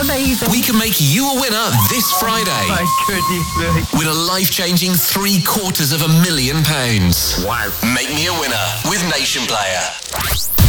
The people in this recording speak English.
Amazing. We can make you a winner this Friday. My goodness me. With a life-changing £750,000. Wow. Make me a winner with Nation Player.